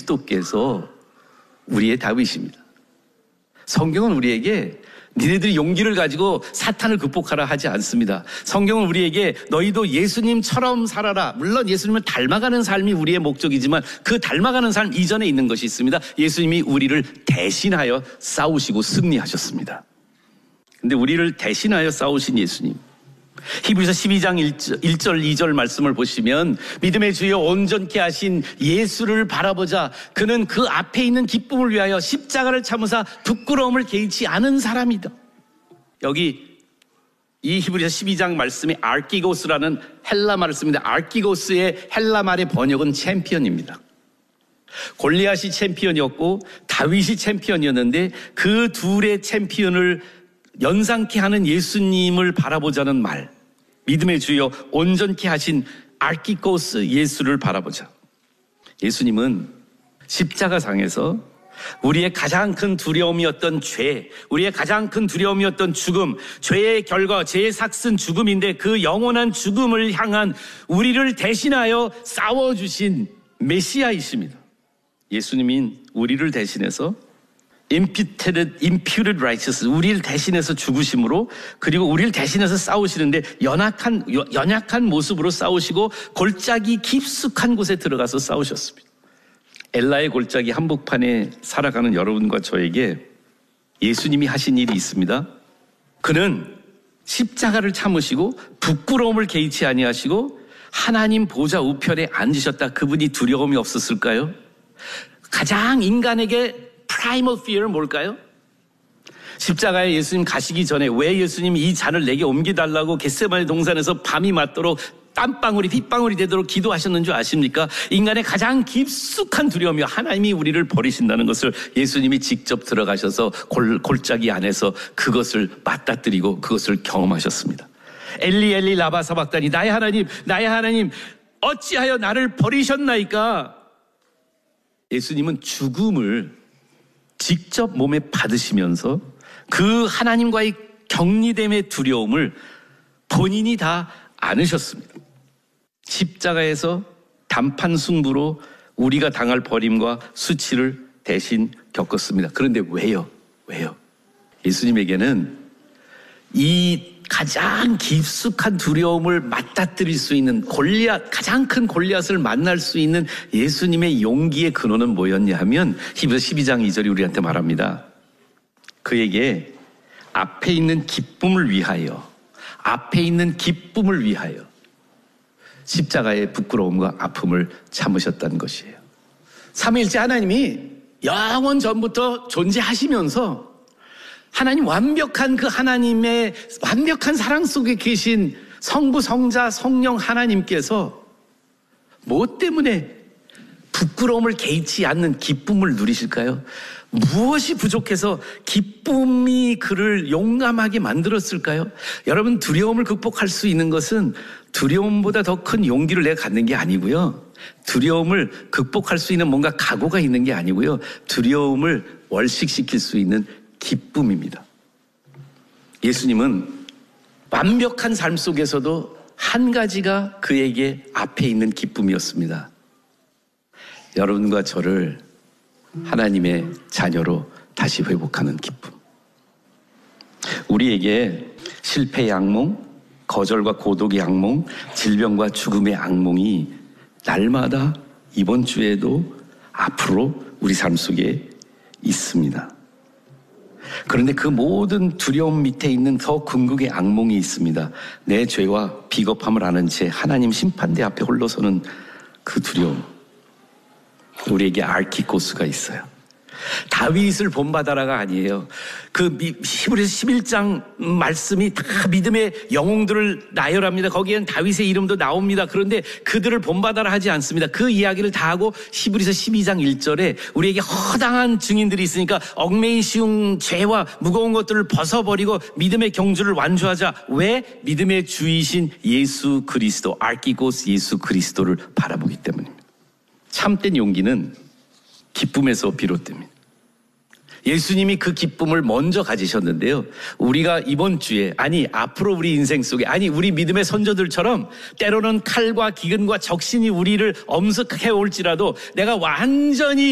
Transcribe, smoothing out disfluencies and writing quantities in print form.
그리스도께서 우리의 다윗입니다. 성경은 우리에게 니네들이 용기를 가지고 사탄을 극복하라 하지 않습니다. 성경은 우리에게 너희도 예수님처럼 살아라. 물론 예수님을 닮아가는 삶이 우리의 목적이지만 그 닮아가는 삶 이전에 있는 것이 있습니다. 예수님이 우리를 대신하여 싸우시고 승리하셨습니다. 근데 우리를 대신하여 싸우신 예수님, 히브리서 12장 1절 2절 말씀을 보시면 믿음의 주여 온전케 하신 예수를 바라보자. 그는 그 앞에 있는 기쁨을 위하여 십자가를 참으사 부끄러움을 개의치 않은 사람이다. 여기 이 히브리서 12장 말씀에 알키고스라는 헬라말을 씁니다. 알키고스의 헬라말의 번역은 챔피언입니다. 골리앗이 챔피언이었고 다윗이 챔피언이었는데 그 둘의 챔피언을 연상케 하는 예수님을 바라보자는 말, 믿음의 주여 온전케 하신 알키고스 예수를 바라보자. 예수님은 십자가상에서 우리의 가장 큰 두려움이었던 죄, 우리의 가장 큰 두려움이었던 죽음, 죄의 결과, 죄의 삭슨 죽음인데 그 영원한 죽음을 향한 우리를 대신하여 싸워주신 메시아이십니다. 예수님인 우리를 대신해서 imputed righteousness, 우리를 대신해서 죽으심으로, 그리고 우리를 대신해서 싸우시는데 연약한 모습으로 싸우시고 골짜기 깊숙한 곳에 들어가서 싸우셨습니다. 엘라의 골짜기 한복판에 살아가는 여러분과 저에게 예수님이 하신 일이 있습니다. 그는 십자가를 참으시고 부끄러움을 개의치 아니하시고 하나님 보좌 우편에 앉으셨다. 그분이 두려움이 없었을까요? 가장 인간에게 primal fear는 뭘까요? 십자가에 예수님 가시기 전에 왜 예수님이 이 잔을 내게 옮겨달라고 겟세마네 동산에서 밤이 맞도록 땀방울이 핏방울이 되도록 기도하셨는 줄 아십니까? 인간의 가장 깊숙한 두려움이 하나님이 우리를 버리신다는 것을 예수님이 직접 들어가셔서 골짜기 안에서 그것을 맞닥뜨리고 그것을 경험하셨습니다. 엘리 엘리 라바 사박다니, 나의 하나님 어찌하여 나를 버리셨나이까? 예수님은 죽음을 직접 몸에 받으시면서 그 하나님과의 격리됨의 두려움을 본인이 다 안으셨습니다. 십자가에서 단판 승부로 우리가 당할 버림과 수치를 대신 겪었습니다. 그런데 왜요? 예수님에게는 이 가장 깊숙한 두려움을 맞닥뜨릴 수 있는 가장 큰 골리앗을 만날 수 있는 예수님의 용기의 근원은 뭐였냐 하면 히브리서 12장 2절이 우리한테 말합니다. 그에게 앞에 있는 기쁨을 위하여 십자가의 부끄러움과 아픔을 참으셨다는 것이에요. 삼위일체 하나님이 영원 전부터 존재하시면서 하나님 완벽한 그 하나님의 완벽한 사랑 속에 계신 성부, 성자, 성령 하나님께서 뭐 때문에 부끄러움을 개의치 않는 기쁨을 누리실까요? 무엇이 부족해서 기쁨이 그를 용감하게 만들었을까요? 여러분, 두려움을 극복할 수 있는 것은 두려움보다 더 큰 용기를 내가 갖는 게 아니고요. 두려움을 극복할 수 있는 뭔가 각오가 있는 게 아니고요. 두려움을 월식시킬 수 있는 기쁨입니다. 예수님은 완벽한 삶 속에서도 한 가지가 그에게 앞에 있는 기쁨이었습니다. 여러분과 저를 하나님의 자녀로 다시 회복하는 기쁨. 우리에게 실패의 악몽, 거절과 고독의 악몽, 질병과 죽음의 악몽이 날마다 이번 주에도 앞으로 우리 삶 속에 있습니다. 그런데 그 모든 두려움 밑에 있는 더 궁극의 악몽이 있습니다. 내 죄와 비겁함을 아는 채 하나님 심판대 앞에 홀로서는 그 두려움. 우리에게 알키고스가 있어요. 다윗을 본받아라가 아니에요. 그 히브리서 11장 말씀이 다 믿음의 영웅들을 나열합니다. 거기엔 다윗의 이름도 나옵니다. 그런데 그들을 본받아라 하지 않습니다. 그 이야기를 다 하고 히브리서 12장 1절에 우리에게 허당한 증인들이 있으니까 얽매이 쉬운 죄와 무거운 것들을 벗어버리고 믿음의 경주를 완주하자. 왜? 믿음의 주이신 예수 그리스도, 알키고스 예수 그리스도를 바라보기 때문입니다. 참된 용기는 기쁨에서 비롯됩니다. 예수님이 그 기쁨을 먼저 가지셨는데요. 우리가 이번 주에, 앞으로 우리 인생 속에, 우리 믿음의 선조들처럼 때로는 칼과 기근과 적신이 우리를 엄습해 올지라도 내가 완전히